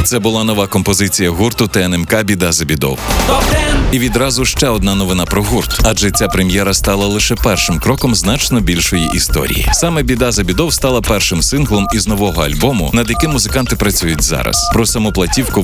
Це була нова композиція гурту ТНМК «Біда Забідов». І відразу ще одна новина про гурт, адже ця прем'єра стала лише першим кроком значно більшої історії. Саме «Біда Забідов» стала першим синглом із нового альбому, над яким музиканти працюють зараз. Про саму платівку